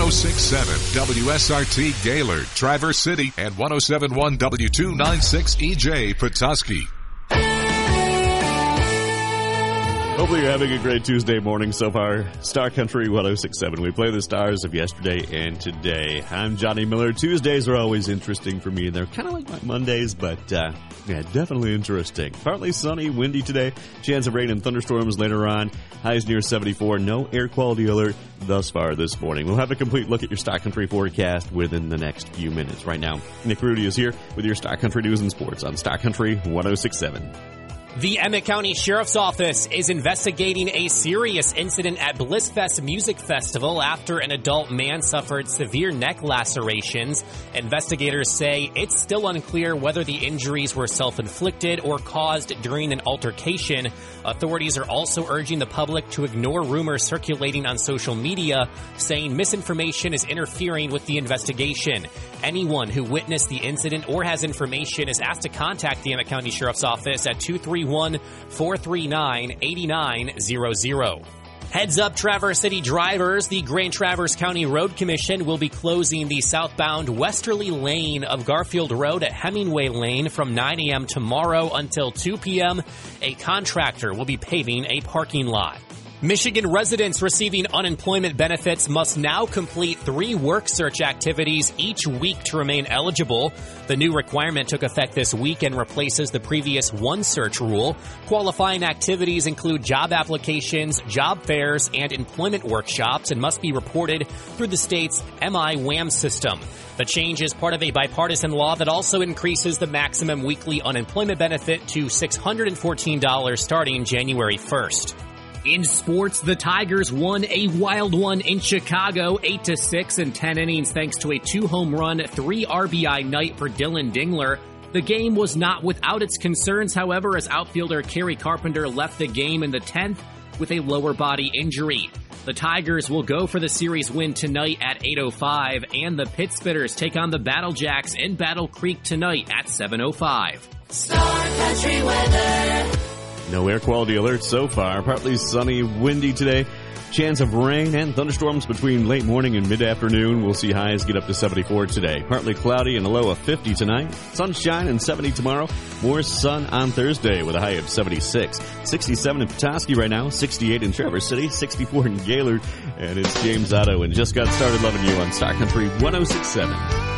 106.7 WSRT Gaylord, Traverse City, and 107.1 W296 EJ Petoskey. Hopefully you're having a great Tuesday morning so far. Star Country 106.7. We play the stars of yesterday and today. I'm Johnny Miller. Tuesdays are always interesting for me. They're kind of like my Mondays, but definitely interesting. Partly sunny, windy today. Chance of rain and thunderstorms later on. Highs near 74. No air quality alert thus far this morning. We'll have a complete look at your Star Country forecast within the next few minutes. Right now, Nick Rudy is here with your Star Country news and sports on Star Country 106.7. The Emmett County Sheriff's Office is investigating a serious incident at Blissfest Music Festival after an adult man suffered severe neck lacerations. Investigators say it's still unclear whether the injuries were self-inflicted or caused during an altercation. Authorities are also urging the public to ignore rumors circulating on social media, saying misinformation is interfering with the investigation. Anyone who witnessed the incident or has information is asked to contact the Emmett County Sheriff's Office at 231-439-8900. Heads up, Traverse City drivers. The Grand Traverse County Road Commission will be closing the southbound westerly lane of Garfield Road at Hemingway Lane from 9 a.m. tomorrow until 2 p.m. A contractor will be paving a parking lot. Michigan residents receiving unemployment benefits must now complete 3 work search activities each week to remain eligible. The new requirement took effect this week and replaces the previous 1 search rule. Qualifying activities include job applications, job fairs, and employment workshops and must be reported through the state's MI-WAM system. The change is part of a bipartisan law that also increases the maximum weekly unemployment benefit to $614 starting January 1st. In sports, the Tigers won a wild one in Chicago, 8-6 in 10 innings thanks to a 2-home run, 3 RBI night for Dylan Dingler. The game was not without its concerns, however, as outfielder Kerry Carpenter left the game in the 10th with a lower body injury. The Tigers will go for the series win tonight at 8:05, and the Pit Spitters take on the Battle Jacks in Battle Creek tonight at 7:05. Star Country weather. No air quality alert so far. Partly sunny, windy today. Chance of rain and thunderstorms between late morning and mid-afternoon. We'll see highs get up to 74 today. Partly cloudy and a low of 50 tonight. Sunshine and 70 tomorrow. More sun on Thursday with a high of 76. 67 in Petoskey right now. 68 in Traverse City. 64 in Gaylord. And it's James Otto and Just Got Started Loving You on Star Country 106.7.